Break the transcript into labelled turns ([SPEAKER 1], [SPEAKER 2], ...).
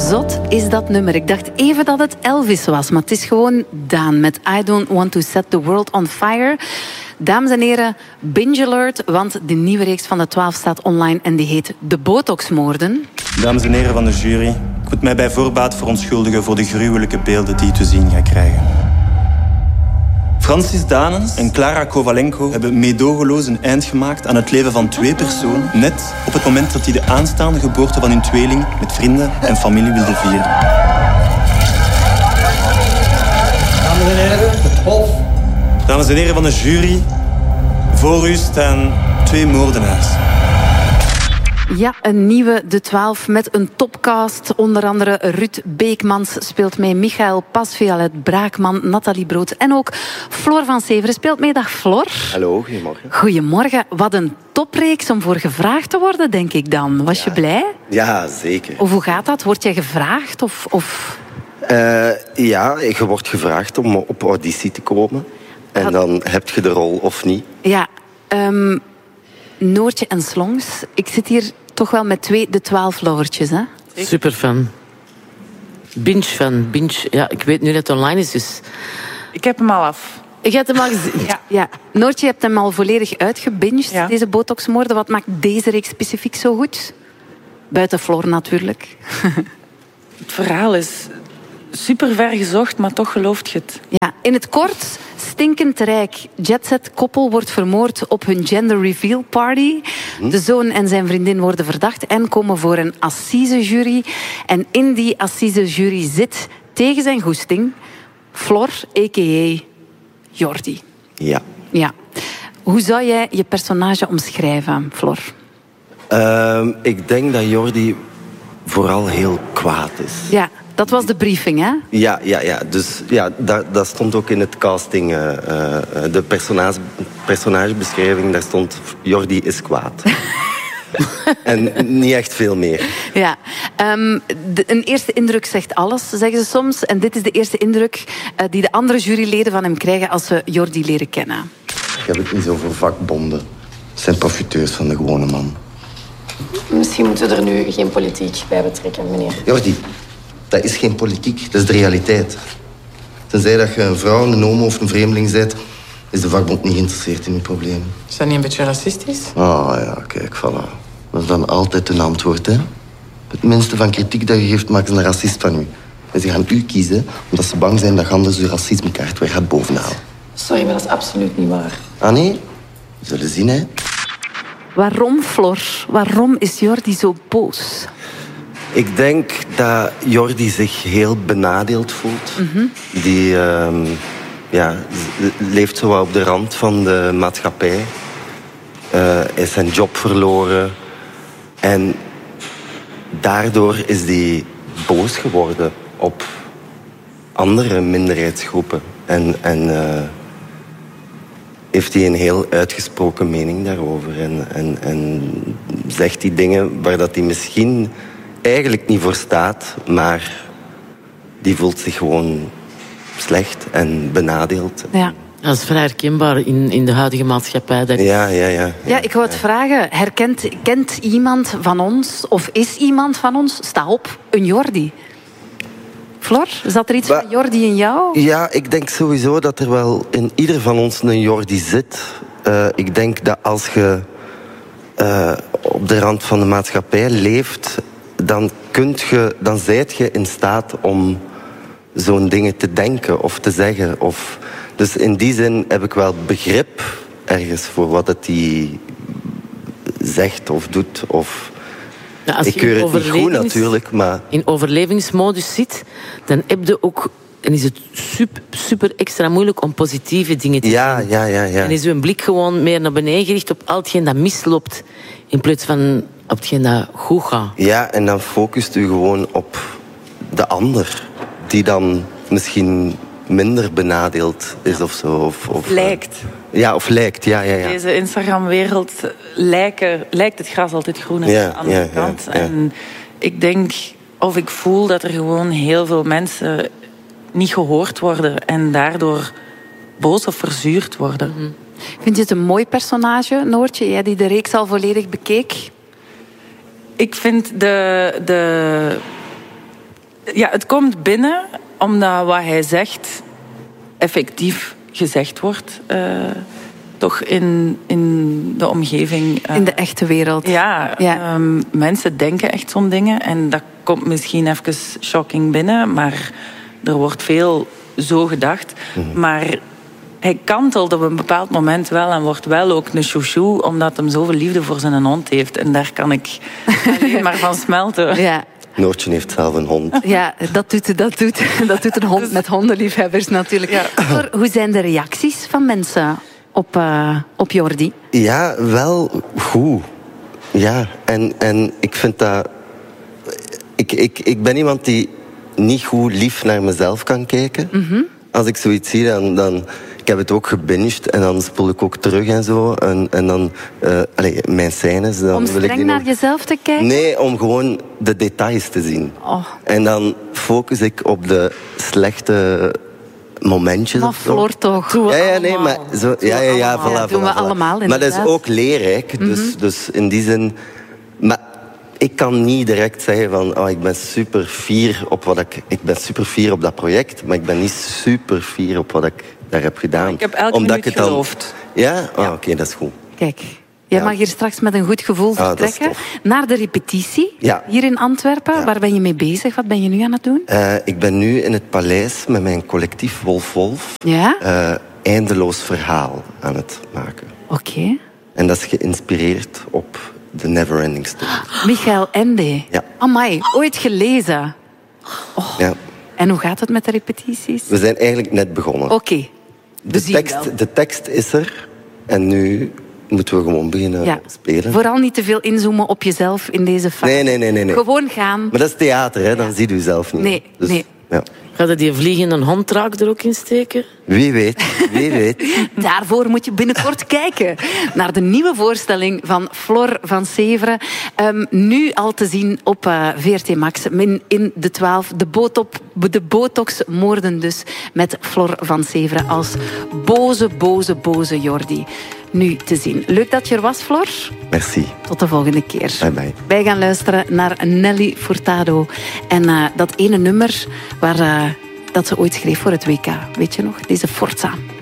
[SPEAKER 1] zot is dat nummer? Ik dacht even dat het Elvis was, maar het is gewoon Daan met I Don't Want To Set The World On Fire. Dames en heren, binge alert, want de nieuwe reeks van de 12 staat online en die heet De Botoxmoorden.
[SPEAKER 2] Dames en heren van de jury, ik moet mij bij voorbaat verontschuldigen voor de gruwelijke beelden die u te zien gaat krijgen. Francis Danens en Klara Kovalenko hebben meedogenloos een eind gemaakt aan het leven van 2 personen, net op het moment dat die de aanstaande geboorte van hun tweeling met vrienden en familie wilden vieren.
[SPEAKER 3] Dames en heren, het Hof.
[SPEAKER 2] Dames en heren van de jury, voor u staan 2 moordenaars.
[SPEAKER 1] Ja, een nieuwe De 12 met een topcast. Onder andere Ruud Beekmans speelt mee, Michael Pasviolet Braakman, Nathalie Brood en ook Floor van Severen speelt mee. Dag Floor.
[SPEAKER 4] Hallo, goedemorgen.
[SPEAKER 1] Goedemorgen. Wat een topreeks om voor gevraagd te worden, denk ik dan. Was je blij?
[SPEAKER 4] Ja, zeker.
[SPEAKER 1] Of hoe gaat dat? Word jij gevraagd?
[SPEAKER 4] Ja, je wordt gevraagd om op auditie te komen. En dan heb je de rol of niet.
[SPEAKER 1] Ja, Noortje en Slongs. Ik zit hier toch wel met 2 De 12 lovertjes, hè?
[SPEAKER 5] Superfan. Binge-fan. Ja, ik weet nu dat het online is, dus...
[SPEAKER 6] Ik heb hem al af.
[SPEAKER 5] Je hebt hem al gezien?
[SPEAKER 1] Ja. Noortje, je hebt hem al volledig uitgebinged, deze botoxmoorden. Wat maakt deze reeks specifiek zo goed? Buiten Floor natuurlijk.
[SPEAKER 6] Het verhaal is super ver gezocht, maar toch gelooft je het.
[SPEAKER 1] Ja, in het kort, stinkend rijk. Jetset koppel wordt vermoord op hun gender reveal party. De zoon en zijn vriendin worden verdacht en komen voor een assisejury. En in die assisejury zit, tegen zijn goesting, Floor, a.k.a. Jordi. Ja. Hoe zou jij je personage omschrijven, Floor?
[SPEAKER 4] Ik denk dat Jordi vooral heel kwaad is.
[SPEAKER 1] Ja, dat was de briefing, hè?
[SPEAKER 4] Ja. Dus ja, dat stond ook in het casting. De personagebeschrijving, daar stond Jordi is kwaad. En niet echt veel meer.
[SPEAKER 1] Ja. Een eerste indruk zegt alles, zeggen ze soms. En dit is de eerste indruk die de andere juryleden van hem krijgen als ze Jordi leren kennen.
[SPEAKER 4] Ik heb het niet zo voor vakbonden. Het zijn profiteurs van de gewone man.
[SPEAKER 7] Misschien moeten we er nu geen politiek bij betrekken, meneer.
[SPEAKER 4] Jordi, dat is geen politiek, dat is de realiteit. Tenzij dat je een vrouw, een homo of een vreemdeling bent, is de vakbond niet geïnteresseerd in je problemen.
[SPEAKER 6] Is dat niet een beetje racistisch?
[SPEAKER 4] Ah ja, kijk, voilà. Dat is dan altijd een antwoord, hè. Het minste van kritiek dat je geeft, maken ze een racist van u. En ze gaan u kiezen, omdat ze bang zijn dat je anders de racismekaart weer gaat bovenhalen.
[SPEAKER 7] Sorry, maar dat is absoluut niet waar.
[SPEAKER 4] Ah nee? We zullen zien, hè.
[SPEAKER 1] Waarom, Floor? Waarom is Jordi zo boos?
[SPEAKER 4] Ik denk dat Jordi zich heel benadeeld voelt. Die leeft zo wat op de rand van de maatschappij. Is zijn job verloren. En daardoor is hij boos geworden op andere minderheidsgroepen. En heeft hij een heel uitgesproken mening daarover. En zegt hij dingen waar dat hij misschien eigenlijk niet voor staat, maar die voelt zich gewoon slecht en benadeeld.
[SPEAKER 1] Ja.
[SPEAKER 5] Dat is vrij herkenbaar in de huidige maatschappij.
[SPEAKER 4] Ja.
[SPEAKER 1] Ja, ik wou het vragen. Kent iemand van ons, of is iemand van ons, sta op, een Jordi? Floor, zat er iets van Jordi in jou?
[SPEAKER 4] Ja, ik denk sowieso dat er wel in ieder van ons een Jordi zit. Ik denk dat als je op de rand van de maatschappij leeft, dan zijt je in staat om zo'n dingen te denken of te zeggen. Dus in die zin heb ik wel begrip ergens voor wat het die zegt of doet.
[SPEAKER 5] Ja, als
[SPEAKER 4] ik keur het niet goed natuurlijk, maar...
[SPEAKER 5] in overlevingsmodus zit, dan heb je ook... Dan is het super extra moeilijk om positieve dingen te zien.
[SPEAKER 4] Ja.
[SPEAKER 5] En is uw blik gewoon meer naar beneden gericht op al hetgeen dat misloopt, in plaats van op hetgeen dat goed gaat.
[SPEAKER 4] Ja, en dan focust u gewoon op de ander, die dan misschien minder benadeeld is of zo. Of
[SPEAKER 6] lijkt.
[SPEAKER 4] Ja, of lijkt, ja.
[SPEAKER 6] Deze Instagram-wereld lijkt het gras altijd groen aan de andere kant.
[SPEAKER 4] Ja.
[SPEAKER 6] En ik denk, of ik voel dat er gewoon heel veel mensen niet gehoord worden en daardoor boos of verzuurd worden.
[SPEAKER 1] Vind je het een mooi personage, Noortje? Jij die de reeks al volledig bekeek?
[SPEAKER 6] Ik vind Ja, het komt binnen omdat wat hij zegt effectief gezegd wordt. Toch in de omgeving.
[SPEAKER 1] In de echte wereld.
[SPEAKER 6] Ja. Mensen denken echt zo'n dingen. En dat komt misschien even shocking binnen. Maar er wordt veel zo gedacht. Maar hij kantelt op een bepaald moment wel en wordt wel ook een chouchou, omdat hij zoveel liefde voor zijn hond heeft. En daar kan ik alleen maar van smelten.
[SPEAKER 1] Ja.
[SPEAKER 4] Noortje heeft zelf een hond.
[SPEAKER 1] Ja, dat doet een hond met hondenliefhebbers natuurlijk. Ja. Hoe zijn de reacties van mensen op Jordi?
[SPEAKER 4] Ja, wel goed. Ja, en ik vind dat... Ik ben iemand die niet goed lief naar mezelf kan kijken. Als ik zoiets zie, dan ik heb het ook gebinged en dan spoel ik ook terug en zo. En dan, mijn scènes... Dan
[SPEAKER 1] om
[SPEAKER 4] wil ik
[SPEAKER 1] streng naar jezelf te kijken?
[SPEAKER 4] Nee, om gewoon de details te zien.
[SPEAKER 1] Oh.
[SPEAKER 4] En dan focus ik op de slechte momentjes.
[SPEAKER 1] Maar Floor toch?
[SPEAKER 4] Maar zo, voilà,
[SPEAKER 1] doen we allemaal,
[SPEAKER 4] maar dat is
[SPEAKER 1] inderdaad.
[SPEAKER 4] ook leerrijk. Dus in die zin... Maar ik kan niet direct zeggen van... ik ben super fier op wat ik ben super fier op dat project, maar ik ben niet super fier op wat ik daar heb gedaan.
[SPEAKER 6] Ik heb elke minuut geloofd.
[SPEAKER 4] Ja? Oké, dat is goed.
[SPEAKER 1] Kijk, jij mag hier straks met een goed gevoel vertrekken naar de repetitie hier in Antwerpen. Ja. Waar ben je mee bezig? Wat ben je nu aan het doen?
[SPEAKER 4] Ik ben nu in het paleis met mijn collectief Wolf.
[SPEAKER 1] Ja?
[SPEAKER 4] Eindeloos verhaal aan het maken.
[SPEAKER 1] Oké.
[SPEAKER 4] En dat is geïnspireerd op The Neverending Story.
[SPEAKER 1] Michael Ende.
[SPEAKER 4] Ja.
[SPEAKER 1] Amai, ooit gelezen. Oh.
[SPEAKER 4] Ja.
[SPEAKER 1] En hoe gaat het met de repetities?
[SPEAKER 4] We zijn eigenlijk net begonnen.
[SPEAKER 1] Oké.
[SPEAKER 4] De tekst is er. En nu moeten we gewoon beginnen spelen.
[SPEAKER 1] Vooral niet te veel inzoomen op jezelf in deze fase.
[SPEAKER 4] Nee.
[SPEAKER 1] Gewoon gaan.
[SPEAKER 4] Maar dat is theater, hè? Dan ziet u zelf niet.
[SPEAKER 1] Nee,
[SPEAKER 4] dus,
[SPEAKER 1] nee.
[SPEAKER 4] Ja.
[SPEAKER 5] Gaat je die vliegende hondtraak er ook in steken?
[SPEAKER 4] Wie weet.
[SPEAKER 1] Daarvoor moet je binnenkort kijken naar de nieuwe voorstelling van Flor van Severen. Nu al te zien op VRT Max in de 12. De botoxmoorden dus, met Flor van Severen als boze Jordi. Nu te zien. Leuk dat je er was, Flor.
[SPEAKER 4] Merci.
[SPEAKER 1] Tot de volgende keer.
[SPEAKER 4] Bye bye.
[SPEAKER 1] Wij gaan luisteren naar Nelly Furtado. En dat ene nummer dat ze ooit schreef voor het WK. Weet je nog? Deze Forza.